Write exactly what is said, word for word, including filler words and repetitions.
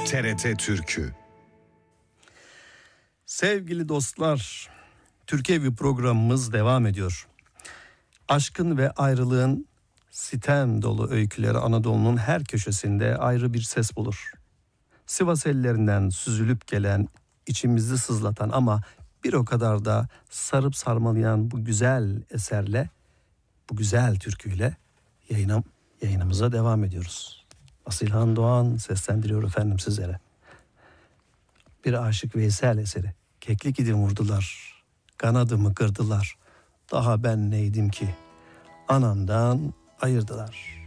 T R T Türkü. Sevgili dostlar, Türkiye Evi programımız devam ediyor. Aşkın ve ayrılığın sitem dolu öyküleri Anadolu'nun her köşesinde ayrı bir ses bulur. Sivas ellerinden süzülüp gelen, içimizi sızlatan ama bir o kadar da sarıp sarmalayan bu güzel eserle, bu güzel türküyle yayına, yayınımıza devam ediyoruz. Asilhan Doğan seslendiriyor efendim sizlere. Bir Aşık Veysel eseri. Keklik idim vurdular, kanadımı kırdılar. Daha ben neydim ki, anamdan ayırdılar.